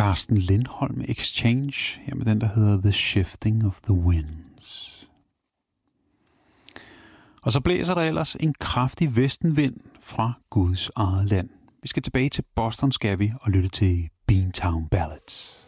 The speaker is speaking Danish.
Carsten Lindholm Exchange, her med den, der hedder The Shifting of the Winds. Og så blæser der ellers en kraftig vestenvind fra Guds eget land. Vi skal tilbage til Boston, skal vi, og lytte til Beantown Ballads.